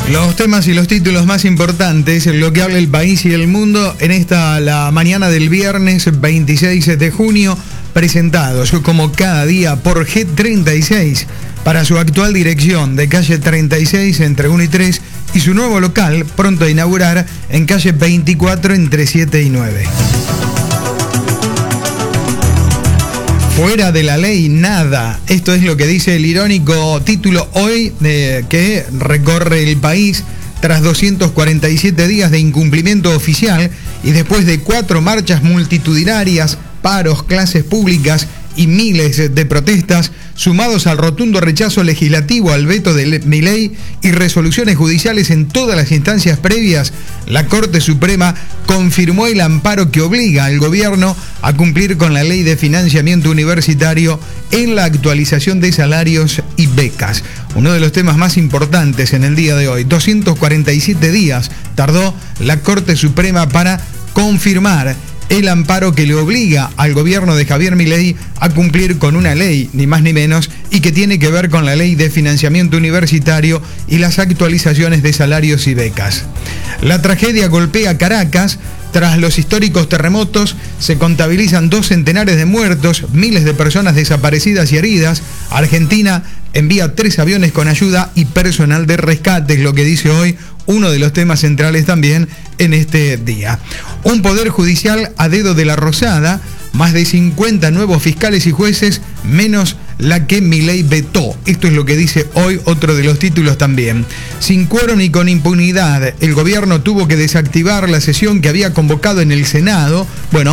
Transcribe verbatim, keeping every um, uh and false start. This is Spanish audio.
Los temas y los títulos más importantes, lo que habla el país y el mundo en esta, la mañana del viernes veintiséis de junio, presentados como cada día por G treinta y seis para su actual dirección de calle treinta y seis entre uno y tres y su nuevo local pronto a inaugurar en calle veinticuatro entre siete y nueve. Fuera de la ley, nada. Esto es lo que dice el irónico título hoy eh, que recorre el país tras doscientos cuarenta y siete días de incumplimiento oficial y después de cuatro marchas multitudinarias, paros, clases públicas y miles de protestas, sumados al rotundo rechazo legislativo al veto de Milei y resoluciones judiciales en todas las instancias previas, la Corte Suprema confirmó el amparo que obliga al gobierno a cumplir con la ley de financiamiento universitario en la actualización de salarios y becas. Uno de los temas más importantes en el día de hoy. doscientos cuarenta y siete días tardó la Corte Suprema para confirmar el amparo que le obliga al gobierno de Javier Milei a cumplir con una ley, ni más ni menos, y que tiene que ver con la ley de financiamiento universitario y las actualizaciones de salarios y becas. La tragedia golpea Caracas. Tras los históricos terremotos, se contabilizan dos centenares de muertos, miles de personas desaparecidas y heridas. Argentina envía tres aviones con ayuda y personal de rescate, es lo que dice hoy uno de los temas centrales también en este día. Un poder judicial a dedo de la Rosada, más de cincuenta nuevos fiscales y jueces, menos la que Milei vetó. Esto es lo que dice hoy otro de los títulos también. Sin quórum y con impunidad, el gobierno tuvo que desactivar la sesión que había convocado en el Senado. Bueno,